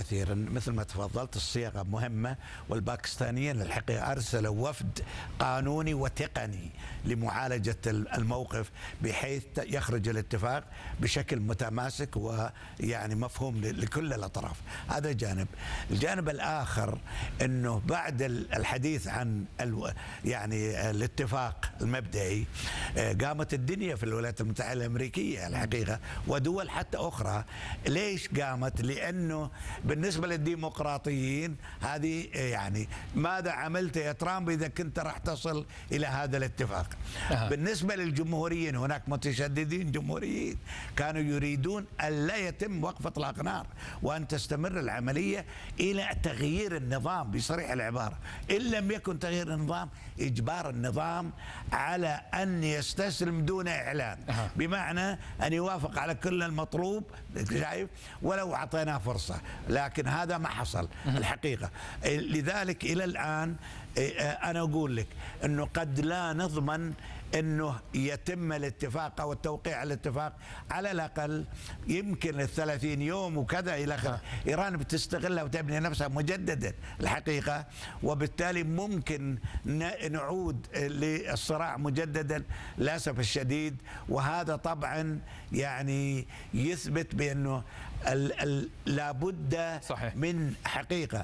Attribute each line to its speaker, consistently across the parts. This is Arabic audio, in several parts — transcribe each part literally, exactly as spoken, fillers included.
Speaker 1: كثيرا مثل ما تفضلت. الصياغة مهمة، والباكستانيين الحقيقة أرسلوا وفد قانوني وتقني لمعالجة الموقف بحيث يخرج الاتفاق بشكل متماسك ويعني مفهوم لكل الأطراف. هذا جانب. الجانب الآخر أنه بعد الحديث عن يعني الاتفاق المبدئي قامت الدنيا في الولايات المتحدة الأمريكية الحقيقة ودول حتى أخرى. ليش قامت؟ لأنه بالنسبة للديمقراطيين هذه يعني ماذا عملت يا ترامب إذا كنت راح تصل إلى هذا الاتفاق. أه. بالنسبة للجمهوريين هناك متشددين جمهوريين كانوا يريدون أن لا يتم وقف إطلاق نار وأن تستمر العملية إلى تغيير النظام بصريح العبارة. إن لم يكن تغيير النظام إجبار النظام على أن يستسلم دون إعلان. أه. بمعنى أن يوافق على كل المطلوب شايف ولو أعطيناه فرصة، لكن هذا ما حصل الحقيقة. لذلك إلى الآن أنا أقول لك أنه قد لا نضمن أنه يتم الاتفاق أو التوقيع على الاتفاق، على الأقل يمكن الثلاثين يوم وكذا إلى آخره. إيران بتستغلها وتبني نفسها مجددا الحقيقة، وبالتالي ممكن نعود للصراع مجددا للأسف الشديد. وهذا طبعا يعني يثبت بأنه لابد من حقيقة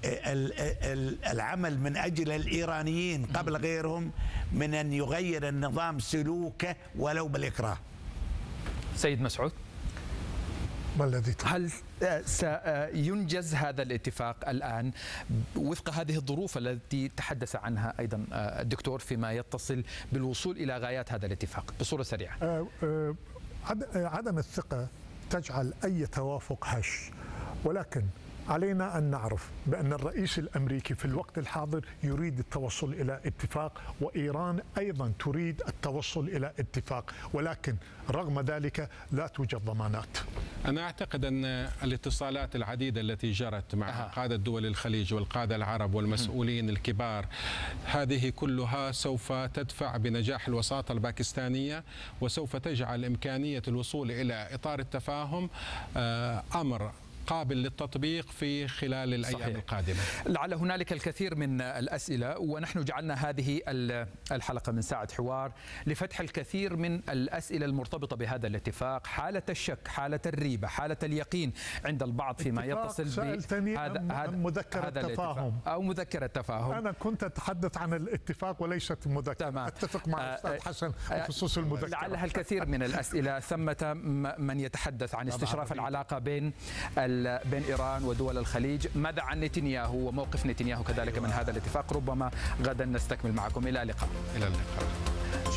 Speaker 1: العمل من أجل الإيرانيين قبل غيرهم من أن يغير النظام سلوكه ولو بالإكراه.
Speaker 2: سيد مسعود،
Speaker 3: ما الذي
Speaker 2: هل سينجز هذا الاتفاق الآن وفق هذه الظروف التي تحدث عنها أيضا الدكتور فيما يتصل بالوصول إلى غايات هذا الاتفاق بصورة سريعة؟
Speaker 3: عدم الثقة تجعل أي توافق هش، ولكن علينا أن نعرف بأن الرئيس الأمريكي في الوقت الحاضر يريد التوصل إلى اتفاق، وإيران أيضا تريد التوصل إلى اتفاق، ولكن رغم ذلك لا توجد ضمانات.
Speaker 4: أنا أعتقد أن الاتصالات العديدة التي جرت مع أه. قادة دول الخليج والقادة العرب والمسؤولين الكبار، هذه كلها سوف تدفع بنجاح الوساطة الباكستانية، وسوف تجعل إمكانية الوصول إلى إطار التفاهم أمر قابل للتطبيق في خلال الأيام صحيح. القادمة.
Speaker 2: لعل هنالك الكثير من الأسئلة، ونحن جعلنا هذه الحلقة من ساعة حوار لفتح الكثير من الأسئلة المرتبطة بهذا الاتفاق، حالة الشك، حالة الريبة، حالة اليقين عند البعض فيما يتصل
Speaker 3: بهذا مذكرة التفاهم
Speaker 2: أو مذكرة التفاهم.
Speaker 3: أنا كنت أتحدث عن الاتفاق وليست المذكرة. أتفق مع الأستاذ حسن بخصوص المذكرة.
Speaker 2: لعلها الكثير من الأسئلة. ثمة من يتحدث عن استشراف العلاقة بين بين إيران ودول الخليج. ماذا عن نتنياهو وموقف نتنياهو كذلك من هذا الاتفاق؟ ربما غدا نستكمل معكم. إلى اللقاء.
Speaker 4: إلى اللقاء.